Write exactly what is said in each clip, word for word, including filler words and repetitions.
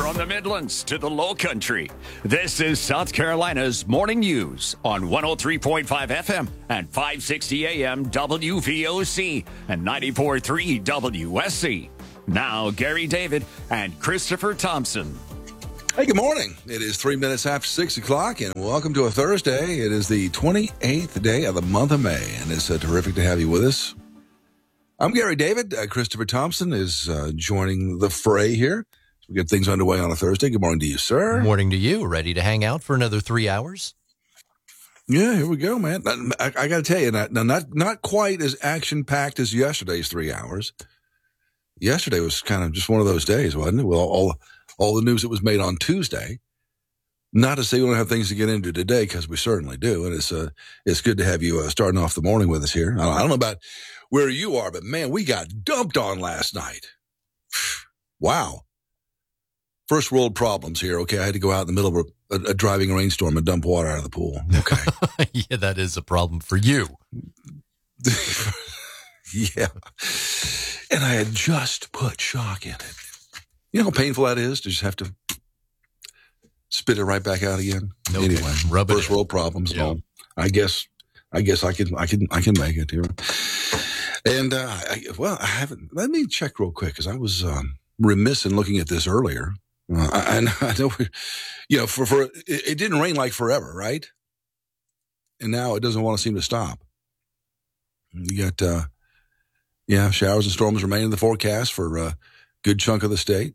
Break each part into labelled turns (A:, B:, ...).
A: From the Midlands to the Low Country, this is South Carolina's Morning News on one oh three point five F M and five sixty A M W V O C and ninety-four point three W S C. Now, Gary David and Christopher Thompson.
B: Hey, good morning. It is three minutes after six o'clock, and welcome to a Thursday. It is the twenty-eighth day of the month of May, and it's uh, terrific to have you with us. I'm Gary David. Uh, Christopher Thompson is uh, joining the fray here. We get things underway on a Thursday. Good morning to you, sir.
C: Good morning to you. Ready to hang out for another three hours?
B: Yeah, here we go, man. I, I got to tell you, now, not not quite as action-packed as yesterday's three hours. Yesterday was kind of just one of those days, wasn't it? With all, all, all the news that was made on Tuesday. Not to say we don't have things to get into today, because we certainly do. And it's uh, it's good to have you uh, starting off the morning with us here. I don't know about where you are, but, man, we got dumped on last night. Wow. First world problems here. Okay, I had to go out in the middle of a, a driving rainstorm and dump water out of the pool. Okay.
C: Yeah, that is a problem for you.
B: Yeah. And I had just put shock in it. You know how painful that is to just have to spit it right back out again?
C: No
B: anyway,
C: kidding. Rub it
B: first
C: in.
B: world problems.
C: Yeah.
B: No, I guess I guess I can I can I can make it here. And uh, I, well, I haven't. Let me check real quick, because I was um, remiss in looking at this earlier. Uh, I, I know, you know, for, for it, it didn't rain like forever, right? And now it doesn't want to seem to stop. You got, uh, yeah, showers and storms remain in the forecast for a good chunk of the state.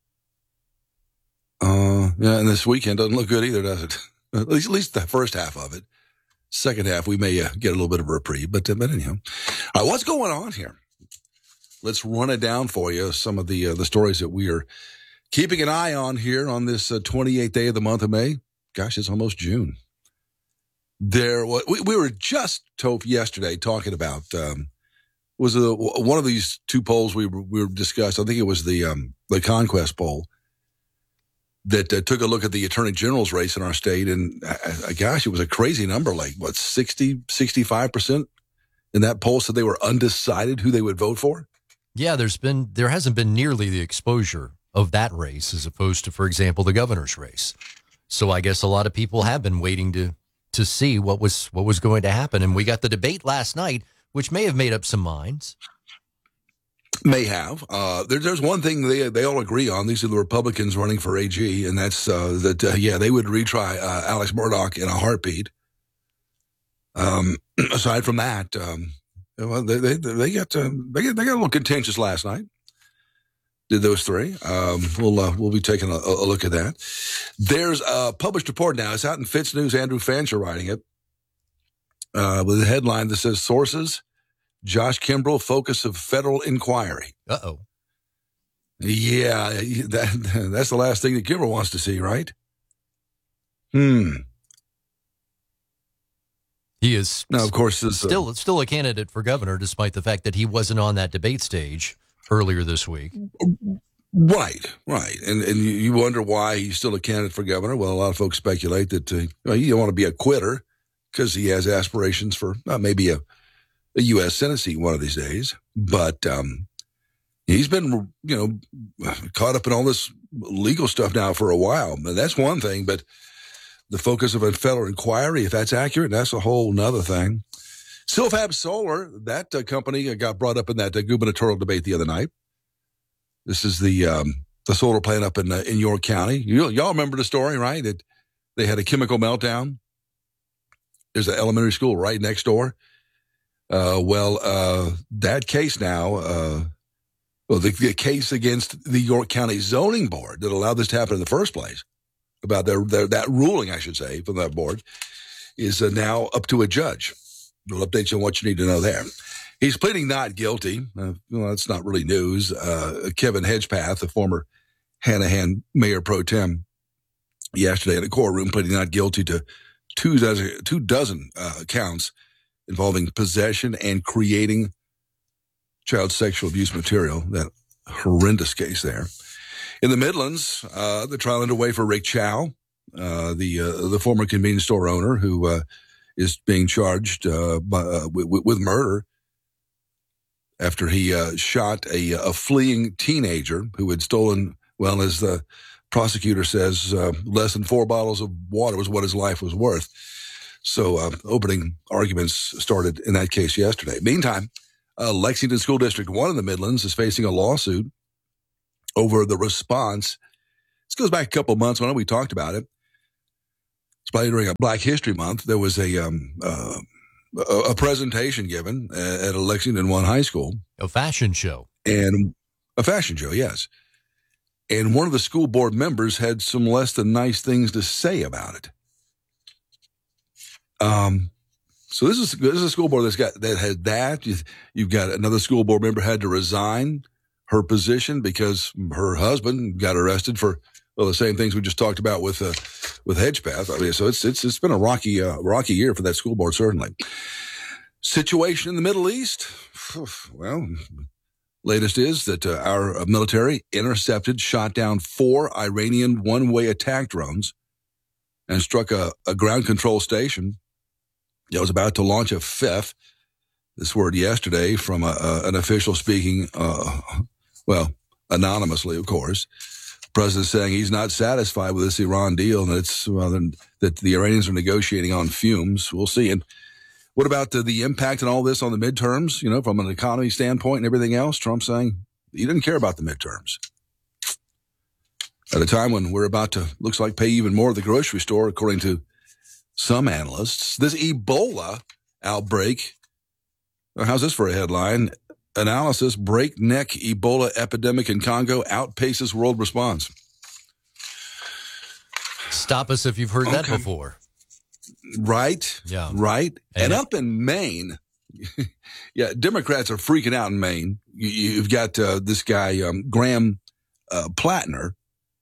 B: Uh, yeah, and this weekend doesn't look good either, does it? At least, at least the first half of it. Second half, we may uh, get a little bit of a reprieve, but, uh, but anyhow. All right, what's going on here? Let's run it down for you, some of the uh, the stories that we are keeping an eye on here on this uh, twenty-eighth day of the month of May. Gosh, it's almost June. There, we, we were just told yesterday talking about um, was a, one of these two polls we were, we were discussed. I think it was the um, the Conquest poll that uh, took a look at the Attorney General's race in our state, and uh, uh, gosh, it was a crazy number, like what sixty, sixty-five percent in that poll said they were undecided who they would vote for.
C: Yeah, there's been there hasn't been nearly the exposure of that race as opposed to, for example, the governor's race. So I guess a lot of people have been waiting to to see what was what was going to happen. And we got the debate last night, which may have made up some minds.
B: May have. Uh, there, there's one thing they they all agree on. These are the Republicans running for A G, and that's uh, that, uh, yeah, they would retry uh, Alex Murdaugh in a heartbeat. Um, aside from that, um, well, they they they got uh, they got they got a little contentious last night. Did those three? Um, we'll uh, we'll be taking a, a look at that. There's a published report now. It's out in Fitz News. Andrew Fancher writing it uh, with a headline that says "Sources: Josh Kimbrell, focus of federal inquiry."
C: Uh oh.
B: Yeah, that that's the last thing that Kimbrell wants to see, right? Hmm.
C: He is
B: now, of course, this,
C: still
B: uh,
C: still a candidate for governor, despite the fact that he wasn't on that debate stage earlier this week.
B: Right, right. And and you, you wonder why he's still a candidate for governor. Well, a lot of folks speculate that uh, well, you don't want to be a quitter because he has aspirations for uh, maybe a, a U S Senate seat one of these days. But um, he's been, you know, caught up in all this legal stuff now for a while. And that's one thing, but the focus of a federal inquiry, if that's accurate, that's a whole nother thing. Silfab Solar, that uh, company got brought up in that uh, gubernatorial debate the other night. This is the um, the solar plant up in uh, in York County. You, y'all remember the story, right? It, they had a chemical meltdown. There's an elementary school right next door. Uh, well, uh, that case now, uh, well, the, the case against the York County Zoning Board that allowed this to happen in the first place, about their, their that ruling, I should say, from that board, is uh, now up to a judge. We'll update you on what you need to know there. He's pleading not guilty. Uh, well, that's not really news. Uh, Kevin Hedgepath, the former Hanahan mayor pro tem, yesterday in a courtroom pleading not guilty to two dozen, two dozen uh, counts involving possession and creating child sexual abuse material. That horrendous case there. In the Midlands, uh, the trial underway for Rick Chow, uh, the uh, the former convenience store owner who uh, is being charged uh, by, uh, with, with murder after he uh, shot a, a fleeing teenager who had stolen, well, as the prosecutor says uh, less than four bottles of water was what his life was worth. So uh, opening arguments started in that case yesterday. Meantime, uh, Lexington School District one in the Midlands is facing a lawsuit over the response. This goes back a couple of months. I know we talked about it. It's probably during a Black History Month. There was a um, uh, a, a presentation given at a Lexington one high school.
C: A fashion show.
B: And a fashion show, yes. And one of the school board members had some less than nice things to say about it. Um, so this is this is a school board that's got that had that. You've got another school board member had to resign her position because her husband got arrested for well the same things we just talked about with uh, with Hedgepath. I mean, so it's it's it's been a rocky uh, rocky year for that school board, certainly. Situation in the Middle East. Well, latest is that uh, our military intercepted, shot down four Iranian one-way attack drones and struck a, a ground control station. It was about to launch a fifth. This word yesterday from a, a, an official speaking, uh, well, anonymously, of course. The president saying he's not satisfied with this Iran deal and it's well, that the Iranians are negotiating on fumes. We'll see. And what about the, the impact and all this on the midterms, you know, from an economy standpoint and everything else? Trump saying he didn't care about the midterms. At a time when we're about to, looks like, pay even more at the grocery store, according to some analysts. This Ebola outbreak, how's this for a headline? Analysis, breakneck Ebola epidemic in Congo outpaces world response.
C: Stop us if you've heard
B: okay.
C: that before.
B: Right,
C: yeah,
B: right. And,
C: and
B: up in Maine, yeah, Democrats are freaking out in Maine. You, you've got uh, this guy, um, Graham uh, Plattner.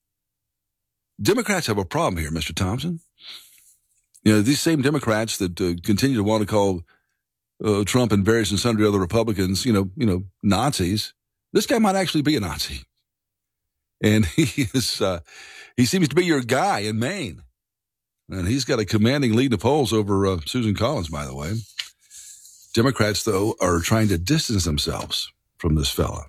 B: Democrats have a problem here, Mister Thompson. You know, these same Democrats that uh, continue to want to call uh, Trump and various and sundry other Republicans, you know, you know, Nazis. This guy might actually be a Nazi, and he is. Uh, he seems to be your guy in Maine, and he's got a commanding lead in the polls over uh, Susan Collins. By the way, Democrats though are trying to distance themselves from this fella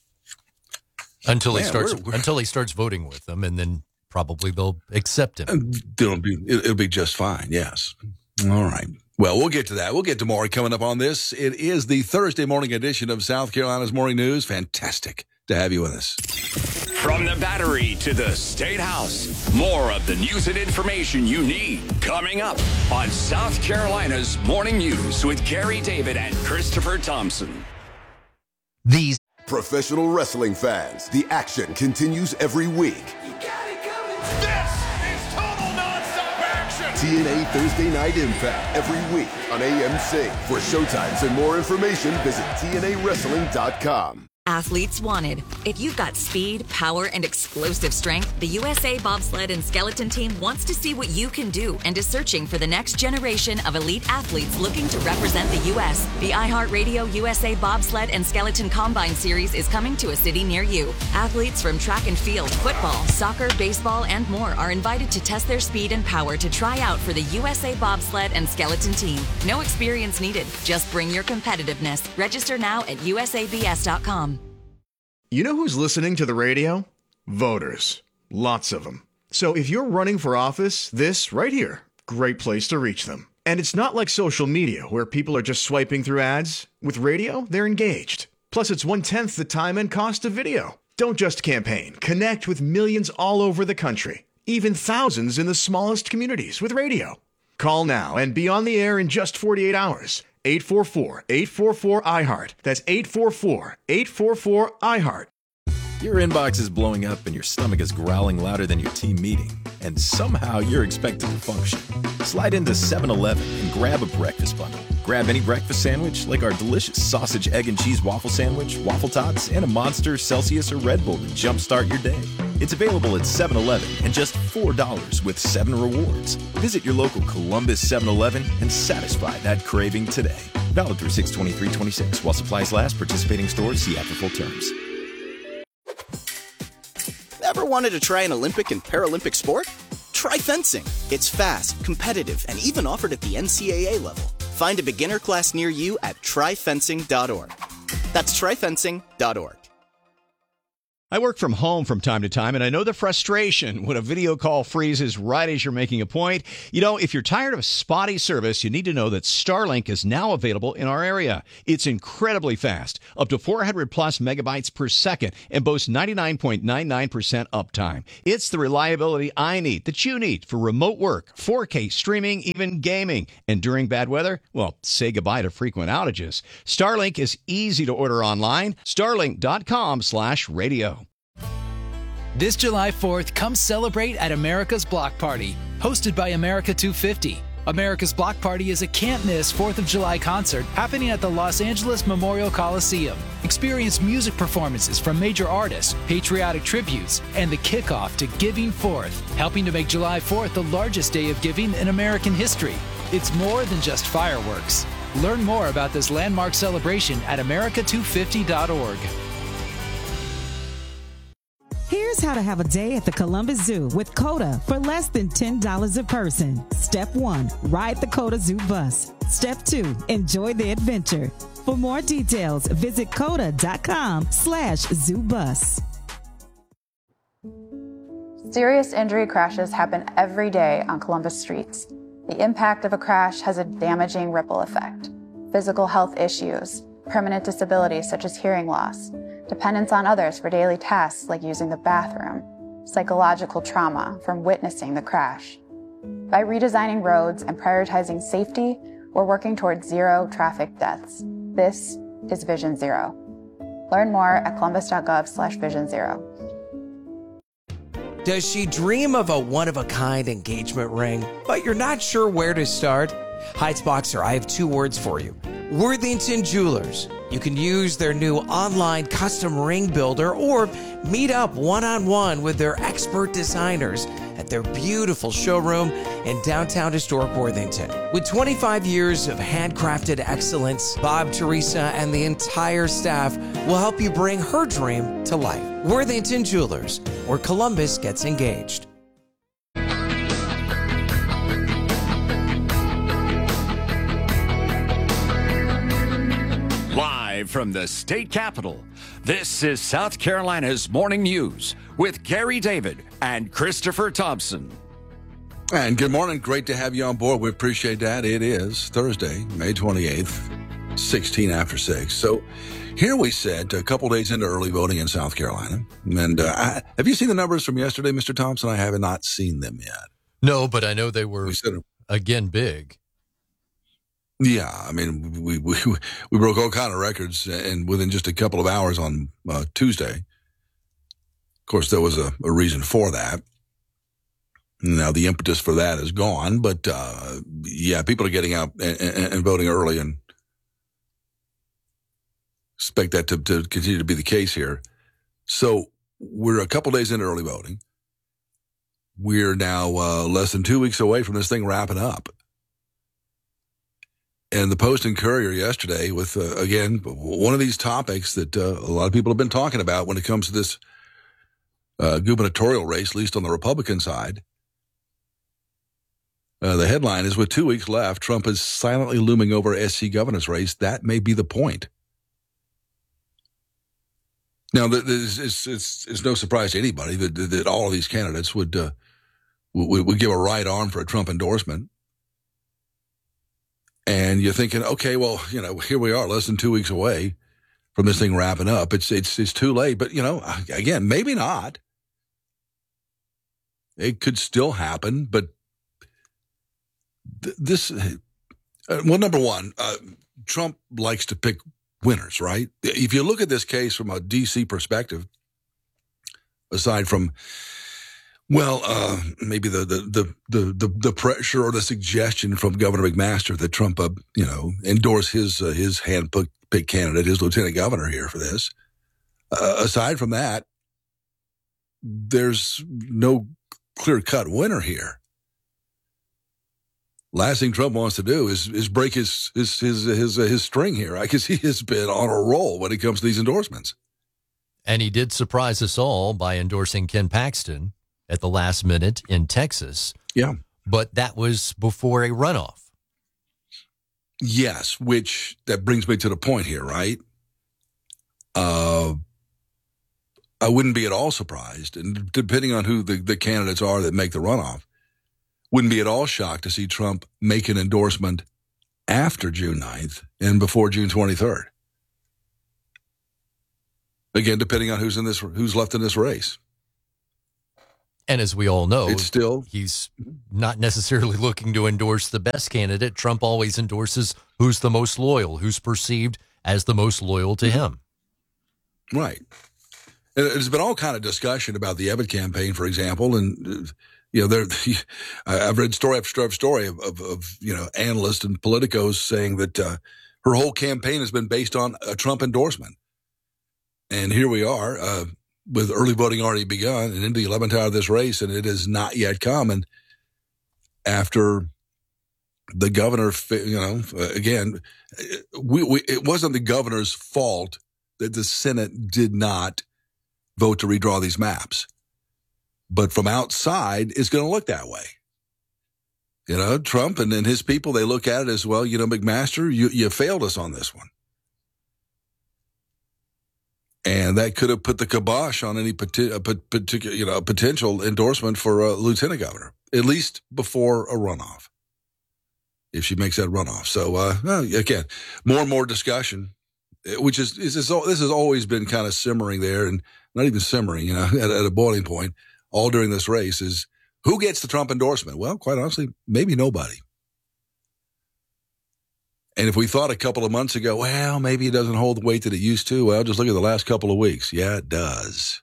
C: until
B: Man,
C: he starts
B: we're, we're,
C: until he starts voting with them, and then probably they'll accept him.
B: It'll be, it'll be just fine, yes. All right. Well, we'll get to that. We'll get to more coming up on this. It is the Thursday morning edition of South Carolina's Morning News. Fantastic to have you with us.
A: From the Battery to the State House, more of the news and information you need coming up on South Carolina's Morning News with Gary David and Christopher Thompson.
C: These
D: professional wrestling fans, the action continues every week.
E: This is total nonstop action!
D: T N A Thursday Night Impact every week on A M C. For showtimes and more information, visit T N A wrestling dot com.
F: Athletes wanted. If you've got speed, power, and explosive strength, the U S A Bobsled and Skeleton Team wants to see what you can do and is searching for the next generation of elite athletes looking to represent the U S The iHeartRadio U S A Bobsled and Skeleton Combine Series is coming to a city near you. Athletes from track and field, football, soccer, baseball, and more are invited to test their speed and power to try out for the U S A Bobsled and Skeleton Team. No experience needed. Just bring your competitiveness. Register now at U S A B S dot com.
G: You know who's listening to the radio? Voters. Lots of them. So if you're running for office, this right here, great place to reach them. And it's not like social media where people are just swiping through ads. With radio, they're engaged. Plus, it's one-tenth the time and cost of video. Don't just campaign. Connect with millions all over the country. Even thousands in the smallest communities with radio. Call now and be on the air in just forty-eight hours. eight four four, eight four four, I heart. That's eight four four, eight four four, I heart.
H: Your inbox is blowing up and your stomach is growling louder than your team meeting, and somehow you're expected to function. Slide into seven eleven and grab a breakfast bundle. Grab any breakfast sandwich like our delicious sausage, egg, and cheese waffle sandwich, waffle tots, and a Monster, Celsius, or Red Bull to jumpstart your day. It's available at seven eleven and just four dollars with seven rewards. Visit your local Columbus seven eleven and satisfy that craving today. Valid through six twenty-three twenty-six while supplies last. Participating stores. See after full terms.
I: Ever wanted to try an Olympic and Paralympic sport? Try fencing. It's fast, competitive, and even offered at the N C double A level. Find a beginner class near you at try fencing dot org. That's try fencing dot org.
J: I work from home from time to time, and I know the frustration when a video call freezes right as you're making a point. You know, if you're tired of spotty service, you need to know that Starlink is now available in our area. It's incredibly fast, up to four hundred plus megabytes per second, and boasts ninety-nine point nine nine percent uptime. It's the reliability I need, that you need, for remote work, four K streaming, even gaming. And during bad weather, well, say goodbye to frequent outages. Starlink is easy to order online. Starlink.com slash radio.
K: This July fourth, come celebrate at America's Block Party, hosted by America two fifty. America's Block Party is a can't-miss fourth of July concert happening at the Los Angeles Memorial Coliseum. Experience music performances from major artists, patriotic tributes, and the kickoff to Giving Fourth, helping to make July fourth the largest day of giving in American history. It's more than just fireworks. Learn more about this landmark celebration at America two fifty dot org.
L: Here's how to have a day at the Columbus Zoo with COTA for less than ten dollars a person. Step one, ride the COTA Zoo bus. Step two, enjoy the adventure. For more details, visit COTA.com slash zoo bus.
M: Serious injury crashes happen every day on Columbus streets. The impact of a crash has a damaging ripple effect. Physical health issues, permanent disabilities such as hearing loss, dependence on others for daily tasks like using the bathroom, psychological trauma from witnessing the crash. By redesigning roads and prioritizing safety, we're working towards zero traffic deaths. This is Vision Zero. Learn more at columbus.gov slash vision zero.
N: Does she dream of a one-of-a-kind engagement ring, but you're not sure where to start? Heights Boxer, I have two words for you. Worthington Jewelers. You can use their new online custom ring builder or meet up one-on-one with their expert designers at their beautiful showroom in downtown historic Worthington. With twenty-five years of handcrafted excellence, Bob, Teresa, and the entire staff will help you bring her dream to life. Worthington Jewelers, where Columbus gets engaged.
A: Live from the state capitol, this is South Carolina's Morning News with Gary David and Christopher Thompson.
B: And good morning. Great to have you on board. We appreciate that. It is Thursday, May twenty-eighth, sixteen after six. So here we sit a couple days into early voting in South Carolina. And uh, I, have you seen the numbers from yesterday, Mister Thompson? I have not seen them yet.
C: No, but I know they were, we said, again, big.
B: Yeah, I mean, we we we broke all kind of records, and within just a couple of hours on uh, Tuesday. Of course, there was a, a reason for that. Now, the impetus for that is gone, but uh, yeah, people are getting out and, and, and voting early, and expect that to, to continue to be the case here. So we're a couple days into early voting. We're now uh, less than two weeks away from this thing wrapping up. And the Post and Courier yesterday with, uh, again, one of these topics that uh, a lot of people have been talking about when it comes to this uh, gubernatorial race, at least on the Republican side. Uh, the headline is, with two weeks left, Trump is silently looming over S C governor's race. That may be the point. Now, it's, it's, it's, it's no surprise to anybody that, that all of these candidates would, uh, would, would give a right arm for a Trump endorsement. And you're thinking, okay, well, you know, here we are, less than two weeks away from this thing wrapping up. It's it's it's too late, but you know, again, maybe not. It could still happen, but th- this. Uh, well, number one, uh, Trump likes to pick winners, right? If you look at this case from a D C perspective, aside from, well, uh, maybe the, the, the, the, the pressure or the suggestion from Governor McMaster that Trump, uh, you know, endorse his, uh, his hand-picked candidate, his lieutenant governor here for this. Uh, aside from that, there's no clear-cut winner here. Last thing Trump wants to do is, is break his, his, his, his, uh, his string here, right? Because he has been on a roll when it comes to these endorsements.
C: And he did surprise us all by endorsing Ken Paxton at the last minute in Texas.
B: Yeah.
C: But that was before a runoff.
B: Yes, which that brings me to the point here, right? Uh, I wouldn't be at all surprised, and depending on who the, the candidates are that make the runoff, wouldn't be at all shocked to see Trump make an endorsement after June ninth and before June twenty-third. Again, depending on who's in this, who's left in this race.
C: And as we all know,
B: it's still
C: he's not necessarily looking to endorse the best candidate. Trump always endorses who's the most loyal, who's perceived as the most loyal to him.
B: Right. And there's been all kind of discussion about the Abbott campaign, for example, and you know, there I've read story after story of, of, of you know analysts and politicos saying that uh, her whole campaign has been based on a Trump endorsement, and here we are. Uh, with early voting already begun and into the eleventh hour of this race, and it has not yet come. And after the governor, you know, again, we, we, it wasn't the governor's fault that the Senate did not vote to redraw these maps. But from outside, it's going to look that way. You know, Trump and, and his people, they look at it as, well, you know, McMaster, you, you failed us on this one. And that could have put the kibosh on any particular, you know, potential endorsement for a lieutenant governor, at least before a runoff, if she makes that runoff. So, uh, again, more and more discussion, which is, is this, this has always been kind of simmering there, and not even simmering, you know, at, at a boiling point, all during this race, is who gets the Trump endorsement? Well, quite honestly, maybe nobody. And if we thought a couple of months ago, well, maybe it doesn't hold the weight that it used to, well, just look at the last couple of weeks. Yeah, it does.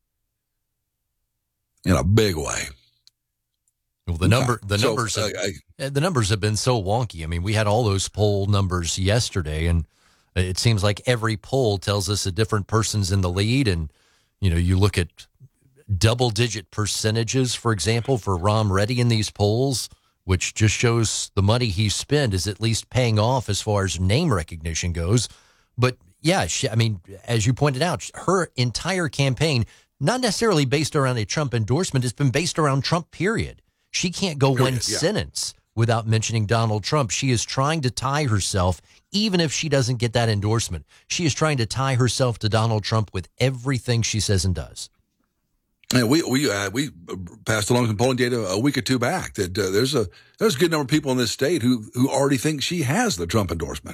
B: In a big way.
C: Well, the number, the
B: so,
C: numbers, have,
B: uh, I,
C: the numbers have been so wonky. I mean, we had all those poll numbers yesterday, and it seems like every poll tells us a different person's in the lead. And, you know, you look at double-digit percentages, for example, for Ram Reddy in these polls, which just shows the money he spent is at least paying off as far as name recognition goes. But yeah, she, I mean, as you pointed out, her entire campaign, not necessarily based around a Trump endorsement, it's been based around Trump, period. She can't go period, one yeah. sentence without mentioning Donald Trump. She is trying to tie herself, even if she doesn't get that endorsement, she is trying to tie herself to Donald Trump with everything she says and does.
B: And we we uh, we passed along some polling data a week or two back that uh, there's a there's a good number of people in this state who who already think she has the Trump endorsement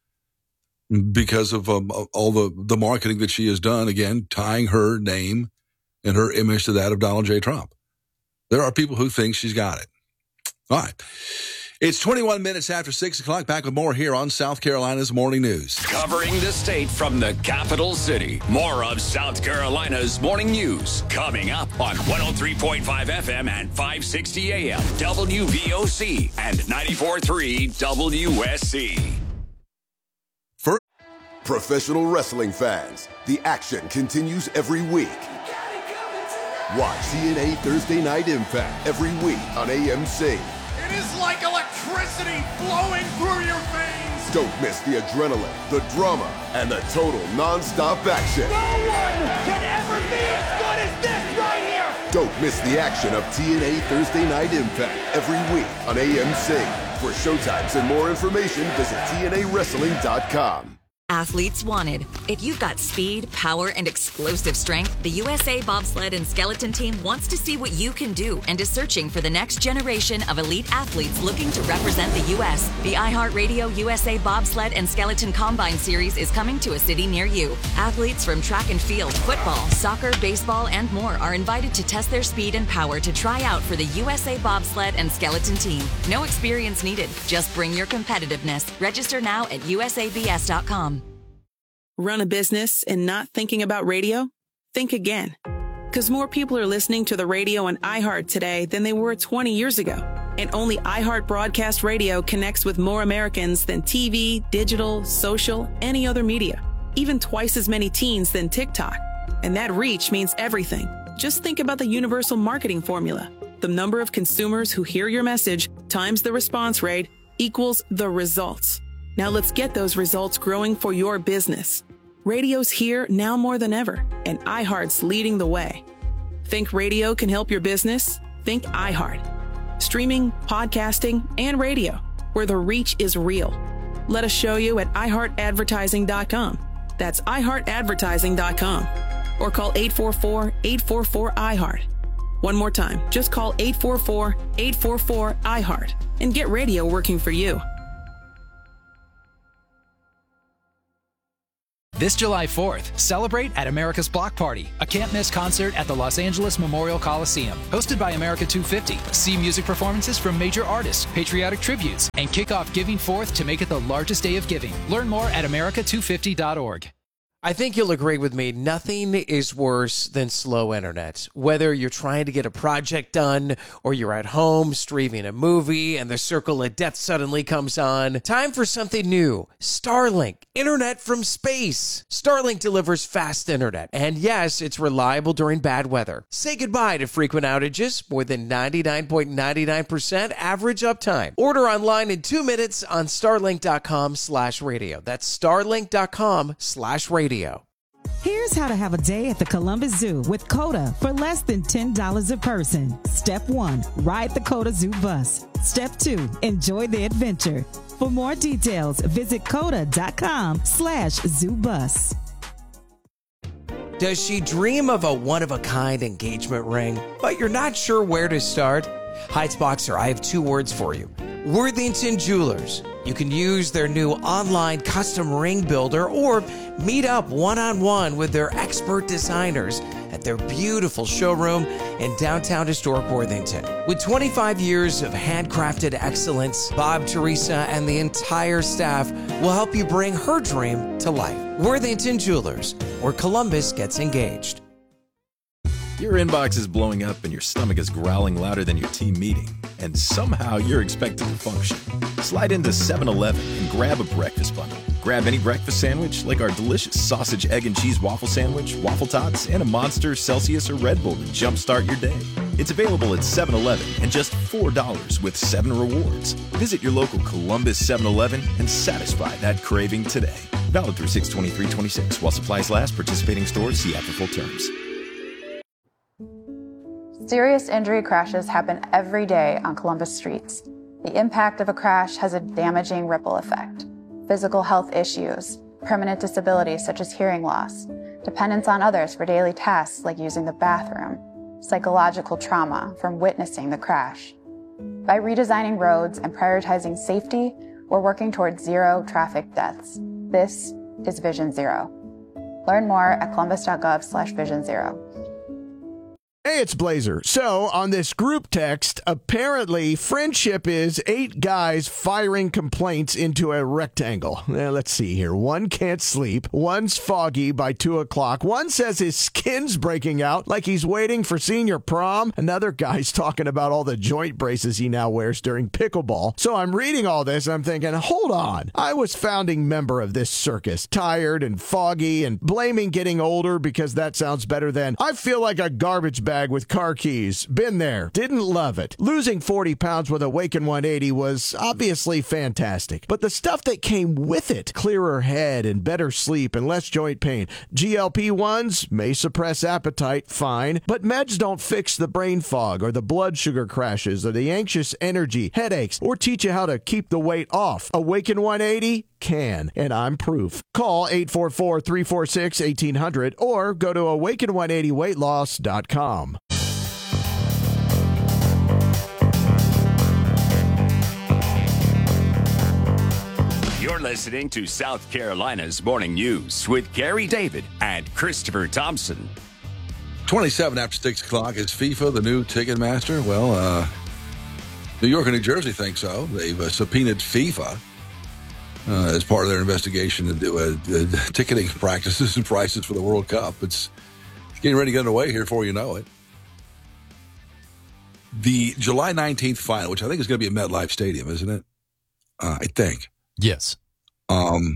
B: because of um, all the the marketing that she has done. Again, tying her name and her image to that of Donald J. Trump. There are people who think she's got it. All right. It's twenty-one minutes after six o'clock. Back with more here on South Carolina's Morning News.
A: Covering the state from the capital city. More of South Carolina's Morning News coming up on one oh three point five F M and five sixty A M W V O C and ninety-four point three W S C.
D: For professional wrestling fans, the action continues every week. Watch T N A Thursday Night Impact every week on A M C.
E: It is like electricity flowing through your veins.
D: Don't miss the adrenaline, the drama, and the total non-stop action.
E: No one can ever be as good as this right here.
D: Don't miss the action of T N A Thursday Night Impact every week on A M C. For showtimes and more information, visit T N A wrestling dot com.
F: Athletes wanted. If you've got speed, power, and explosive strength, the U S A Bobsled and Skeleton Team wants to see what you can do and is searching for the next generation of elite athletes looking to represent the U S The iHeartRadio U S A Bobsled and Skeleton Combine Series is coming to a city near you. Athletes from track and field, football, soccer, baseball, and more are invited to test their speed and power to try out for the U S A Bobsled and Skeleton Team. No experience needed. Just bring your competitiveness. Register now at U S A B S dot com.
O: Run a business and not thinking about radio? Think again. Because more people are listening to the radio on iHeart today than they were twenty years ago. And only iHeart Broadcast Radio connects with more Americans than T V, digital, social, any other media. Even twice as many teens than TikTok. And that reach means everything. Just think about the universal marketing formula. The number of consumers who hear your message times the response rate equals the results. Now let's get those results growing for your business. Radio's here now more than ever, and iHeart's leading the way. Think radio can help your business? Think iHeart. Streaming, podcasting, and radio, where the reach is real. Let us show you at i heart advertising dot com. That's i heart advertising dot com. or call eight four four, eight four four, I heart. One more time, just call eight four four, eight four four, I heart and get radio working for you.
K: This July fourth, celebrate at America's Block Party, a can't-miss concert at the Los Angeles Memorial Coliseum. Hosted by America two fifty. See music performances from major artists, patriotic tributes, and kick off Giving Fourth to make it the largest day of giving. Learn more at america two fifty dot org.
N: I think you'll agree with me. Nothing is worse than slow internet. Whether you're trying to get a project done or you're at home streaming a movie and the circle of death suddenly comes on, time for something new. Starlink, internet from space. Starlink delivers fast internet. And yes, it's reliable during bad weather. Say goodbye to frequent outages. More than ninety-nine point nine nine percent average uptime. Order online in two minutes on starlink.com slash radio. That's starlink.com slash radio.
L: Here's how to have a day at the Columbus Zoo with COTA for less than ten dollars a person. Step one, ride the COTA Zoo bus. Step two, enjoy the adventure. For more details, visit COTA.com slash zoo bus.
N: Does she dream of a one-of-a-kind engagement ring, but you're not sure where to start? Heights Boxer, I have two words for you. Worthington Jewelers. You can use their new online custom ring builder or meet up one-on-one with their expert designers at their beautiful showroom in downtown historic Worthington. With twenty-five years of handcrafted excellence, Bob, Teresa, and the entire staff will help you bring her dream to life. Worthington Jewelers, where Columbus gets engaged.
H: Your inbox is blowing up and your stomach is growling louder than your team meeting, and somehow you're expected to function. Slide into seven eleven and grab a breakfast bundle. Grab any breakfast sandwich like our delicious sausage, egg, and cheese waffle sandwich, waffle tots, and a Monster, Celsius, or Red Bull to jumpstart your day. It's available at seven eleven and just four dollars with seven rewards. Visit your local Columbus seven eleven and satisfy that craving today. Valid through six twenty-three twenty-six. While supplies last, participating stores see app for full terms.
M: Serious injury crashes happen every day on Columbus streets. The impact of a crash has a damaging ripple effect. Physical health issues, permanent disabilities such as hearing loss, dependence on others for daily tasks like using the bathroom, psychological trauma from witnessing the crash. By redesigning roads and prioritizing safety, we're working towards zero traffic deaths. This is Vision Zero. Learn more at columbus.gov slash vision zero.
G: Hey, it's Blazer. So, on this group text, apparently friendship is eight guys firing complaints into a rectangle. Now, let's see here. One can't sleep. One's foggy by two o'clock. One says his skin's breaking out like he's waiting for senior prom. Another guy's talking about all the joint braces he now wears during pickleball. So, I'm reading all this and I'm thinking, hold on. I was founding member of this circus, tired and foggy and blaming getting older because that sounds better than I feel like a garbage bag with car keys. Been there. Didn't love it. Losing forty pounds with Awaken one eighty was obviously fantastic. But the stuff that came with it, clearer head and better sleep and less joint pain. G L P ones may suppress appetite, fine. But meds don't fix the brain fog or the blood sugar crashes or the anxious energy, headaches, or teach you how to keep the weight off. Awaken one eighty can, and I'm proof. Call eight four four, three four six, one eight hundred or go to awaken one eighty weight loss dot com.
A: You're listening to South Carolina's Morning News with Gary David and Christopher Thompson.
B: twenty-seven after six o'clock. Is FIFA the new ticket master? Well, uh, New York and New Jersey think so. They've uh, subpoenaed FIFA uh, as part of their investigation into uh, uh, ticketing practices and prices for the World Cup. It's getting ready to get underway here before you know it. The July nineteenth final, which I think is going to be at MetLife Stadium, isn't it? Uh, I think.
C: Yes.
B: Um,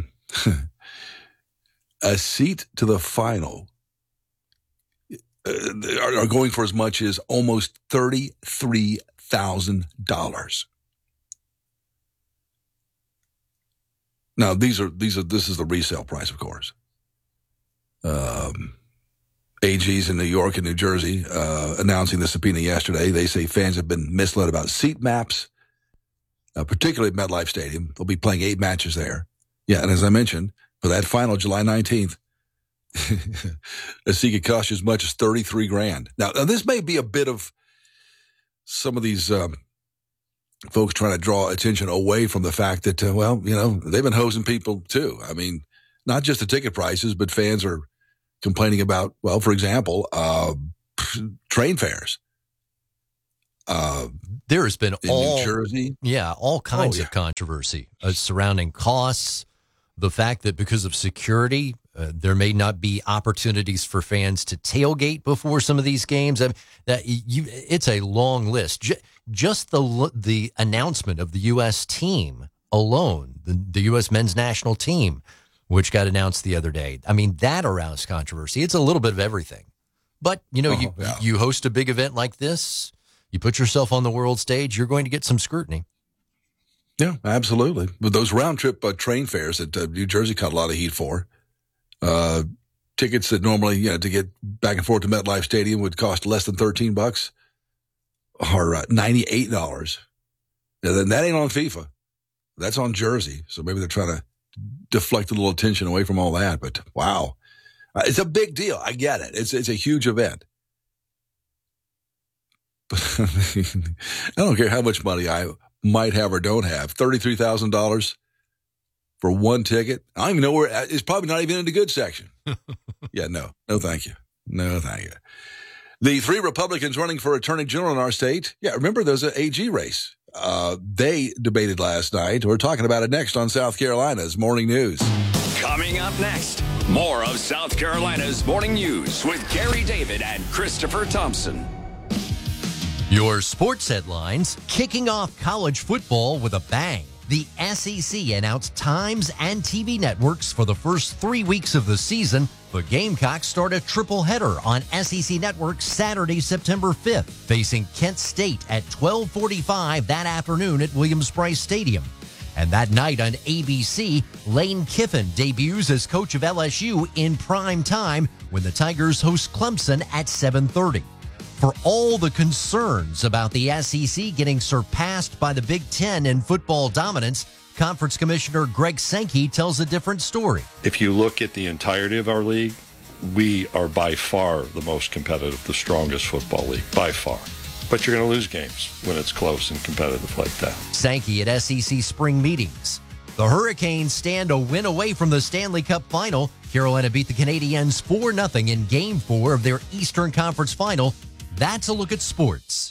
B: a seat to the final uh, are, are going for as much as almost thirty-three thousand dollars. Now, these are these are this is the resale price, of course. Um, A Gs in New York and New Jersey uh, announcing the subpoena yesterday. They say fans have been misled about seat maps, uh, particularly at MetLife Stadium. They'll be playing eight matches there. Yeah, and as I mentioned, for that final July nineteenth, a seat could cost you as much as thirty-three grand. Now, now this may be a bit of some of these um, folks trying to draw attention away from the fact that, uh, well, you know, they've been hosing people too. I mean, not just the ticket prices, but fans are complaining about, well, for example, uh, train fares. Uh,
C: there has been
B: in
C: all,
B: New Jersey.
C: yeah, all kinds
B: oh, yeah.
C: of controversy uh, surrounding costs, the fact that because of security, uh, there may not be opportunities for fans to tailgate before some of these games. I mean, that you, it's a long list. J- just the the announcement of the U S team alone, the, the U S men's national team, which got announced the other day. I mean, that aroused controversy. It's a little bit of everything. But, you know, oh, you, yeah. you host a big event like this, you put yourself on the world stage, you're going to get some scrutiny.
B: Yeah, absolutely. But those round-trip uh, train fares that uh, New Jersey caught a lot of heat for, uh, tickets that normally, you know, to get back and forth to MetLife Stadium would cost less than thirteen bucks, are uh, ninety-eight dollars. Now, then that ain't on FIFA. That's on Jersey. So maybe they're trying to deflect a little attention away from all that. But, wow. Uh, it's a big deal. I get it. It's, it's a huge event. But I don't care how much money I might have or don't have. thirty-three thousand dollars for one ticket. I don't even know where. It's probably not even in the good section. Yeah, no. No, thank you. No, thank you. The three Republicans running for attorney general in our state. Yeah, remember there's an A G race. Uh, they debated last night. We're talking about it next on South Carolina's Morning News.
A: Coming up next, more of South Carolina's Morning News with Gary David and Christopher Thompson.
C: Your sports headlines, kicking off college football with a bang. The S E C announced times and T V networks for the first three weeks of the season. The Gamecocks start a triple header on S E C Network Saturday, September fifth, facing Kent State at twelve forty-five that afternoon at Williams-Brice Stadium. And that night on A B C, Lane Kiffin debuts as coach of L S U in prime time when the Tigers host Clemson at seven thirty. For all the concerns about the S E C getting surpassed by the Big Ten in football dominance, Conference Commissioner Greg Sankey tells a different story.
P: If you look at the entirety of our league, we are by far the most competitive, the strongest football league, by far. But you're going to lose games when it's close and competitive like that.
C: Sankey at S E C spring meetings. The Hurricanes stand a win away from the Stanley Cup final. Carolina beat the Canadiens four nothing in Game four of their Eastern Conference final. That's a look at sports.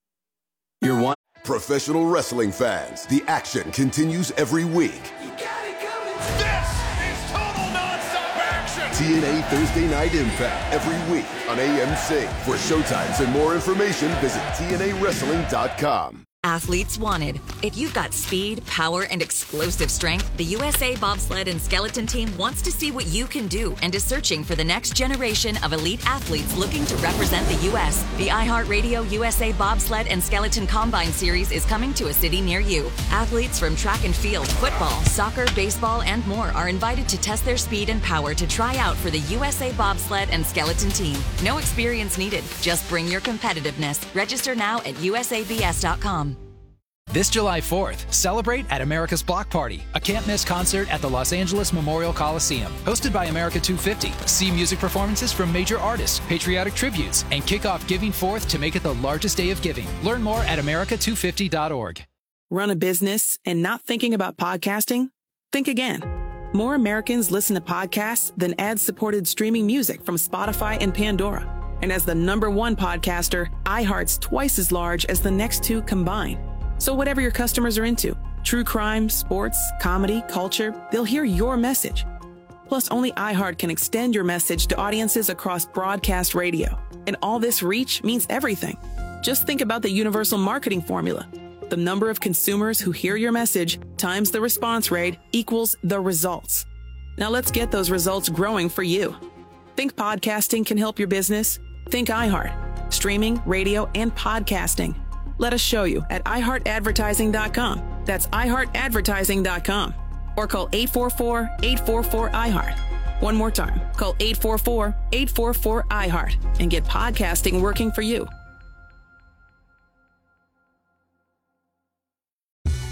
D: You're one. Professional wrestling fans, the action continues every week.
E: You got it coming. This is total nonstop action.
D: T N A Thursday Night Impact every week on A M C. For showtimes and more information, visit T N A wrestling dot com.
F: Athletes wanted. If you've got speed, power, and explosive strength, the U S A Bobsled and Skeleton Team wants to see what you can do and is searching for the next generation of elite athletes looking to represent the U S The iHeartRadio U S A Bobsled and Skeleton Combine Series is coming to a city near you. Athletes from track and field, football, soccer, baseball, and more are invited to test their speed and power to try out for the U S A Bobsled and Skeleton Team. No experience needed. Just bring your competitiveness. Register now at U S A B S dot com.
K: This July fourth, celebrate at America's Block Party, a can't-miss concert at the Los Angeles Memorial Coliseum. Hosted by America two fifty. See music performances from major artists, patriotic tributes, and kick off Giving Fourth to make it the largest day of giving. Learn more at America two fifty dot org.
O: Run a business and not thinking about podcasting? Think again. More Americans listen to podcasts than ad-supported streaming music from Spotify and Pandora. And as the number one podcaster, iHeart's twice as large as the next two combined. So whatever your customers are into, true crime, sports, comedy, culture, they'll hear your message. Plus, only iHeart can extend your message to audiences across broadcast radio. And all this reach means everything. Just think about the universal marketing formula. The number of consumers who hear your message times the response rate equals the results. Now let's get those results growing for you. Think podcasting can help your business? Think iHeart. Streaming, radio, and podcasting. Let us show you at i heart advertising dot com. That's i heart advertising dot com. Or call eight four four, eight four four, I heart. One more time. Call eight four four, eight four four, I heart and get podcasting working for you.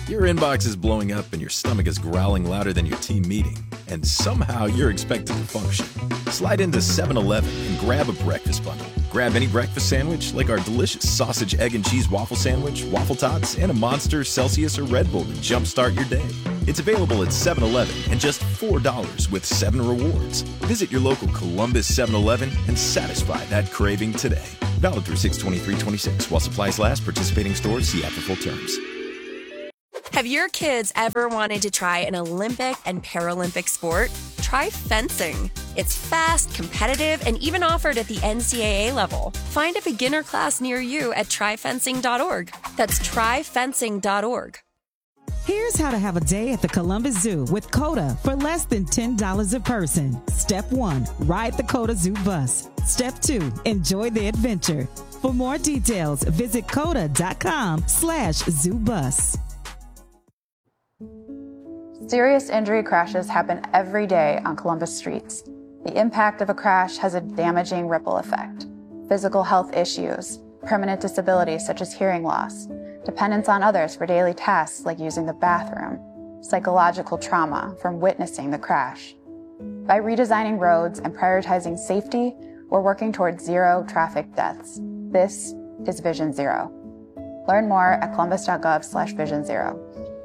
H: Your inbox is blowing up and your stomach is growling louder than your team meeting, and somehow you're expected to function. Slide into seven eleven and grab a breakfast bundle. Grab any breakfast sandwich like our delicious sausage, egg, and cheese waffle sandwich, waffle tots, and a Monster, Celsius, or Red Bull to jumpstart your day. It's available at seven eleven and just four dollars with seven rewards. Visit your local Columbus seven eleven and satisfy that craving today. Valid through six twenty-three twenty-six. While supplies last, participating stores, see app for full terms.
Q: Have your kids ever wanted to try an Olympic and Paralympic sport? Try fencing. It's fast, competitive, and even offered at the N C double A level. Find a beginner class near you at try fencing dot org. That's try fencing dot org.
L: Here's how to have a day at the Columbus Zoo with COTA for less than ten dollars a person. Step one, ride the COTA Zoo bus. Step two, enjoy the adventure. For more details, visit coda.com slash zoo bus.
M: Serious injury crashes happen every day on Columbus streets. The impact of a crash has a damaging ripple effect. Physical health issues, permanent disabilities such as hearing loss, dependence on others for daily tasks like using the bathroom, psychological trauma from witnessing the crash. By redesigning roads and prioritizing safety, we're working towards zero traffic deaths. This is Vision Zero. Learn more at columbus.gov slash vision zero.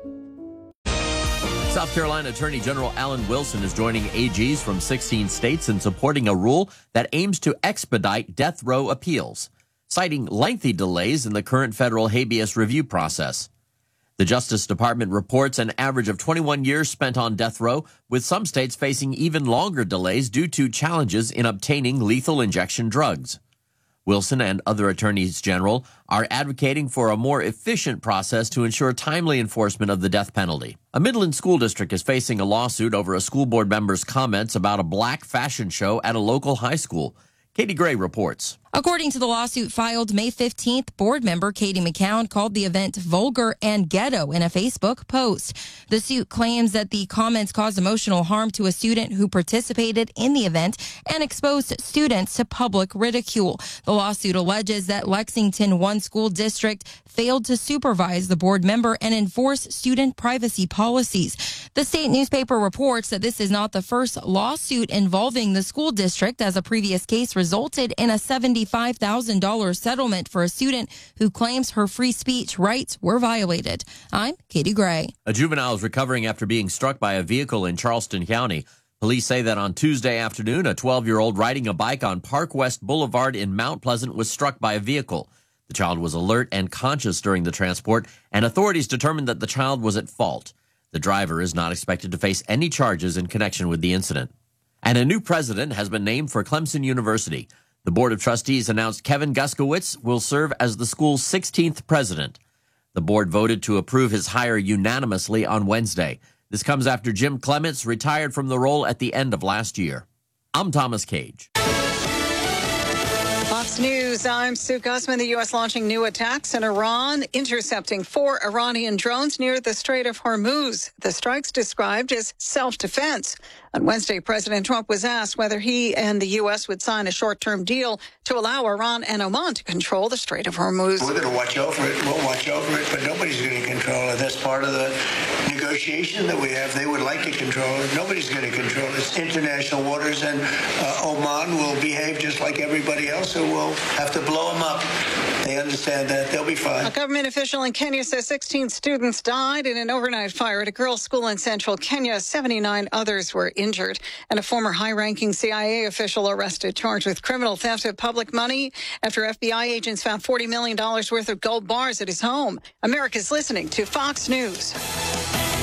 R: South Carolina Attorney General Alan Wilson is joining A Gs from sixteen states in supporting a rule that aims to expedite death row appeals, citing lengthy delays in the current federal habeas review process. The Justice Department reports an average of twenty-one years spent on death row, with some states facing even longer delays due to challenges in obtaining lethal injection drugs. Wilson and other attorneys general are advocating for a more efficient process to ensure timely enforcement of the death penalty. A Midland school district is facing a lawsuit over a school board member's comments about a black fashion show at a local high school. Katie Gray reports.
S: According to the lawsuit filed May fifteenth, board member Katie McCown called the event vulgar and ghetto in a Facebook post. The suit claims that the comments caused emotional harm to a student who participated in the event and exposed students to public ridicule. The lawsuit alleges that Lexington One School District failed to supervise the board member and enforce student privacy policies. The state newspaper reports that this is not the first lawsuit involving the school district, as a previous case resulted in a seventy-five thousand dollars settlement for a student who claims her free speech rights were violated. I'm Katie Gray.
R: A juvenile is recovering after being struck by a vehicle in Charleston County. Police say that on Tuesday afternoon, a twelve-year-old riding a bike on Park West Boulevard in Mount Pleasant was struck by a vehicle. The child was alert and conscious during the transport, and authorities determined that the child was at fault. The driver is not expected to face any charges in connection with the incident. And a new president has been named for Clemson University. The Board of Trustees announced Kevin Guskowitz will serve as the school's sixteenth president. The board voted to approve his hire unanimously on Wednesday. This comes after Jim Clements retired from the role at the end of last year. I'm Thomas Cage.
T: Fox News, I'm Sue Guzman. The U S launching new attacks in Iran, intercepting four Iranian drones near the Strait of Hormuz. The strikes described as self-defense. On Wednesday, President Trump was asked whether he and the U S would sign a short-term deal to allow Iran and Oman to control the Strait of Hormuz.
U: We're going to watch over it. We'll watch over it, but nobody's going to control it. That's part of the negotiation that we have. They would like to control it. Nobody's going to control it. It's international waters, and uh, Oman will behave just like everybody else, so we'll have to blow them up. They understand that. They'll be fine.
T: A government official in Kenya says sixteen students died in an overnight fire at a girls' school in central Kenya. seventy-nine others were injured. And a former high-ranking C I A official arrested, charged with criminal theft of public money after F B I agents found forty million dollars worth of gold bars at his home. America's listening to Fox News.